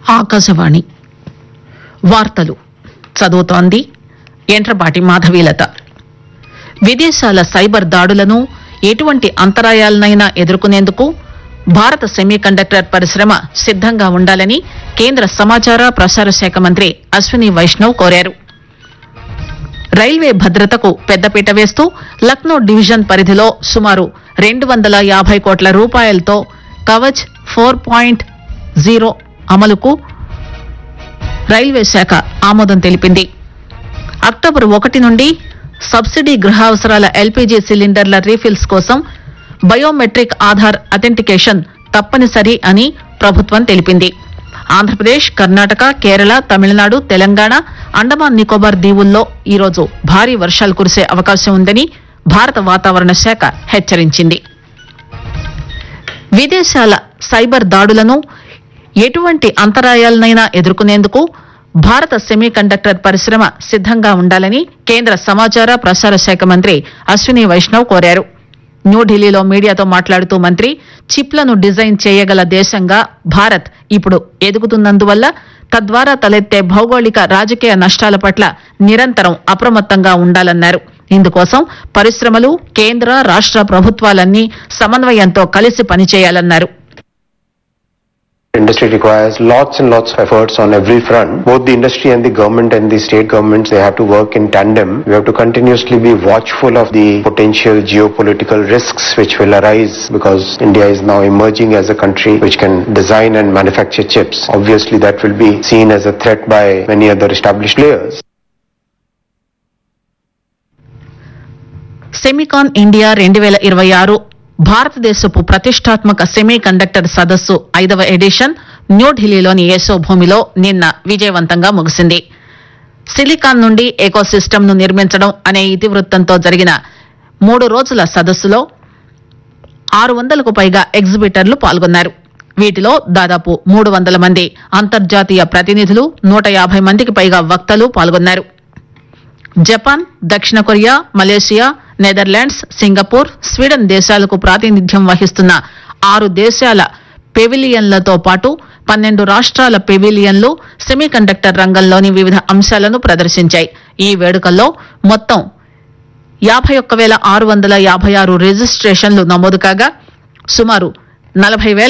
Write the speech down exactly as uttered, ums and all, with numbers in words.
ఆకాశవాణి వార్తలు చదువుతోంది ఎంట్రపాటి మాధవీలత. విదేశాల సైబర్ దాడులను ఎటువంటి అంతరాయాలనైనా ఎదుర్కొనేందుకు భారత సెమీకండక్టర్ పరిశ్రమ సిద్దంగా ఉండాలని కేంద్ర సమాచార ప్రసార శాఖ మంత్రి అశ్విని వైష్ణవ్ కోరారు. రైల్వే భద్రతకు పెద్దపీట వేస్తూ లక్నో డివిజన్ పరిధిలో సుమారు రెండు వందల యాభై కోట్ల రూపాయలతో కవచ్ ఫోర్ పాయింట్ జీరో అమలుకు రైల్వే శాఖ ఆమోదం తెలిపింది. అక్టోబర్ ఒకటి నుండి సబ్సిడీ గృహావసరాల ఎల్పీజీ సిలిండర్ల రీఫిల్స్ కోసం బయోమెట్రిక్ ఆధార్ అథెంటికేషన్ తప్పనిసరి అని ప్రభుత్వం తెలిపింది. ఆంధ్రప్రదేశ్, కర్ణాటక, కేరళ, తమిళనాడు, తెలంగాణ, అండమాన్ నికోబార్ దీవుల్లో ఈరోజు భారీ వర్షాలు కురిసే అవకాశం ఉందని భారత వాతావరణ శాఖ హెచ్చరించింది. విదేశాల సైబర్ దాడులను ఎటువంటి అంతరాయాలనైనా ఎదుర్కొనేందుకు భారత సెమీకండక్టర్ పరిశ్రమ సిద్దంగా ఉండాలని కేంద్ర సమాచార ప్రసార శాఖ మంత్రి అశ్విని వైష్ణవ్ కోరారు. న్యూఢిల్లీలో మీడియాతో మాట్లాడుతూ మంత్రి చిప్లను డిజైన్ చేయగల దేశంగా భారత్ ఇప్పుడు ఎదుగుతున్నందువల్ల తద్వారా తలెత్తే భౌగోళిక రాజకీయ నష్టాల పట్ల నిరంతరం అప్రమత్తంగా ఉండాలన్నారు. ఇందుకోసం పరిశ్రమలు, కేంద్ర రాష్ట్ర ప్రభుత్వాలన్నీ సమన్వయంతో కలిసి పనిచేయాలన్నారు. Industry requires lots and lots of efforts on every front. Both the industry and the government and the state governments, they have to work in tandem. We have to continuously be watchful of the potential geopolitical risks which will arise because India is now emerging as a country which can design and manufacture chips. Obviously, that will be seen as a threat by many other established players. SEMICON India రెండు వేల ఇరవై ఆరు భారతదేశపు ప్రతిష్టాత్మక semi conductor సదస్సు ఐదవ edition న్యూఢిల్లీలోని యశోభూమిలో నిన్న విజయవంతంగా ముగిసింది. సిలికాన్ నుండి ఎకోసిస్టమ్ ను నిర్మించడం అనే ఇతివృత్తంతో జరిగిన మూడు రోజుల సదస్సులో ఆరు వందలకు పైగా ఎగ్జిబిటర్లు పాల్గొన్నారు. వీటిలో దాదాపు మూడు వందల మంది అంతర్జాతీయ ప్రతినిధులు, నూట యాభై మందికి పైగా వక్తలు పాల్గొన్నారు. జపాన్, దక్షిణ Korea, Malaysia, Netherlands, Singapore, Sweden దేశాలకు ప్రాతినిధ్యం వహిస్తున్న ఆరు దేశాల పెవిలియన్లతో పాటు పన్నెండు రాష్ట్రాల పెవిలియన్లు సెమీకండక్టర్ రంగంలోని వివిధ అంశాలను ప్రదర్శించాయి. ఈ వేడుకల్లో మొత్తం యాభై ఒక్క వేల ఆరు వందల యాభై ఆరు రిజిస్ట్రేషన్లు నమోదు కాగా సుమారు నలభై వేల